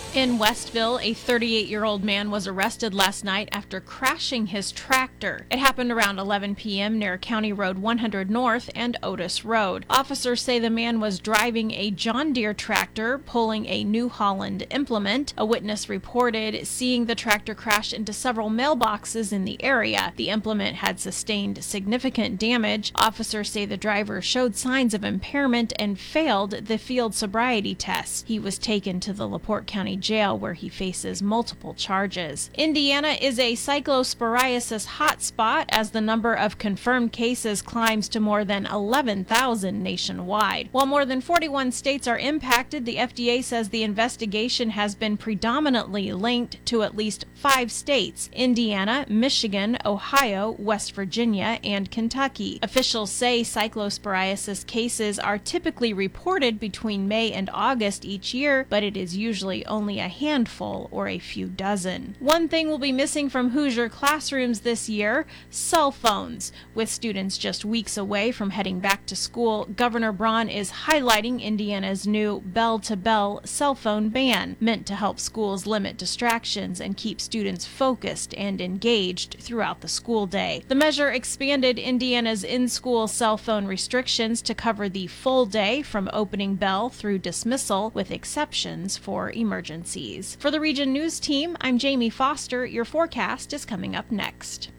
In Westville, a 38-year-old man was arrested last night after crashing his tractor. It happened around 11 p.m. near County Road 100 North and Otis Road. Officers say the man was driving a John Deere tractor, pulling a New Holland implement. A witness reported seeing the tractor crash into several mailboxes in the area. The implement had sustained significant damage. Officers say the driver showed signs of impairment and failed the field sobriety test. He was taken to the LaPorte County Jail, where he faces multiple charges. Indiana is a cyclosporiasis hotspot as the number of confirmed cases climbs to more than 11,000 nationwide. While more than 41 states are impacted, the FDA says the investigation has been predominantly linked to at least 5 states: Indiana, Michigan, Ohio, West Virginia, and Kentucky. Officials say cyclosporiasis cases are typically reported between May and August each year, but it is usually only a handful or a few dozen. One thing will be missing from Hoosier classrooms this year: cell phones. With students just weeks away from heading back to school, Governor Braun is highlighting Indiana's new bell-to-bell cell phone ban, meant to help schools limit distractions and keep students focused and engaged throughout the school day. The measure expanded Indiana's in-school cell phone restrictions to cover the full day from opening bell through dismissal, with exceptions for emergencies. For the Region News Team, I'm Jamie Foster. Your forecast is coming up next.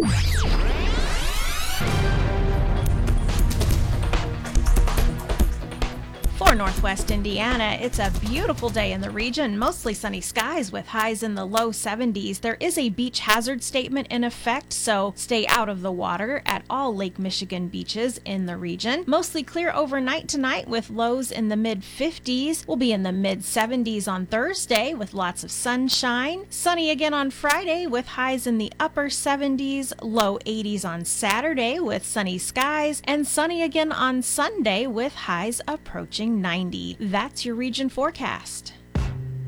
For Northwest Indiana, it's a beautiful day in the region, mostly sunny skies with highs in the low 70s. There is a beach hazard statement in effect, so stay out of the water at all Lake Michigan beaches in the region. Mostly clear overnight tonight with lows in the mid-50s. We'll be in the mid-70s on Thursday with lots of sunshine. Sunny again on Friday with highs in the upper 70s, low 80s on Saturday with sunny skies, and sunny again on Sunday with highs approaching 90. That's your region forecast.